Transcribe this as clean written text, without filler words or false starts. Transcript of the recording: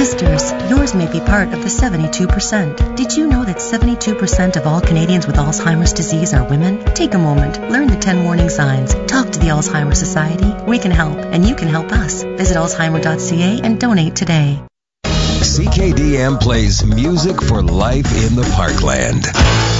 Sisters, yours may be part of the 72%. Did you know that 72% of all Canadians with Alzheimer's disease are women? Take a moment, learn the 10 warning signs, talk to the Alzheimer's Society. We can help, and you can help us. Visit alzheimer.ca and donate today. CKDM plays music for life in the Parkland.